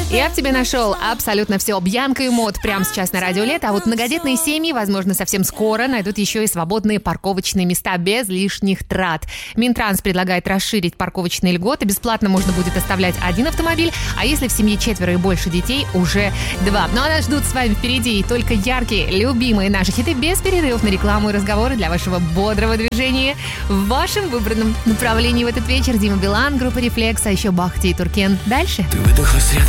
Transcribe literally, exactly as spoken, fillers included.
Я в тебе нашел абсолютно все. Бьянка и Мод прямо сейчас на Радио Лето. А вот многодетные семьи, возможно, совсем скоро найдут еще и свободные парковочные места без лишних трат. Минтранс предлагает расширить парковочные льготы. Бесплатно можно будет оставлять один автомобиль, а если в семье четверо и больше детей, уже два. Ну а нас ждут с вами впереди только яркие, любимые наши хиты без перерывов на рекламу и разговоры для вашего бодрого движения в вашем выбранном направлении в этот вечер. Дима Билан, группа «Рефлекс», а еще Бахти и Туркен. Дальше. Ты выдохла